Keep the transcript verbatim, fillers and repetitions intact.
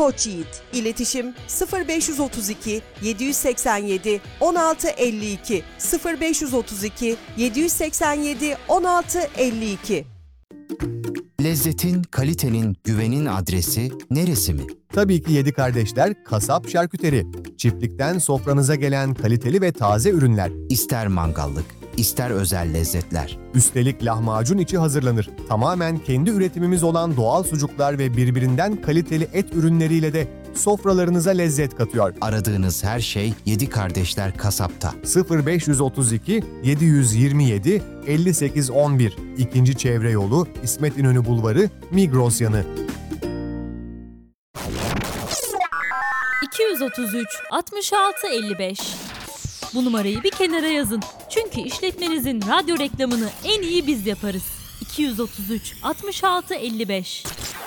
Koç Yiğit. İletişim sıfır beş otuz iki yedi seksen yedi on altı elli iki sıfır beş otuz iki yedi seksen yedi on altı elli iki. Lezzetin, kalitenin, güvenin adresi neresi mi? Tabii ki Yedi Kardeşler Kasap Şarküteri. Çiftlikten sofranıza gelen kaliteli ve taze ürünler. İster mangallık, ister özel lezzetler. Üstelik lahmacun içi hazırlanır. Tamamen kendi üretimimiz olan doğal sucuklar ve birbirinden kaliteli et ürünleriyle de sofralarınıza lezzet katıyor. Aradığınız her şey Yedi Kardeşler Kasap'ta. sıfır beş otuz iki yedi yirmi yedi elli sekiz on bir İkinci Çevre Yolu, İsmet İnönü Bulvarı, Migros yanı. iki yüz otuz üç altmış altı elli beş. Bu numarayı bir kenara yazın. Çünkü işletmenizin radyo reklamını en iyi biz yaparız. iki yüz otuz üç altmış altı elli beş.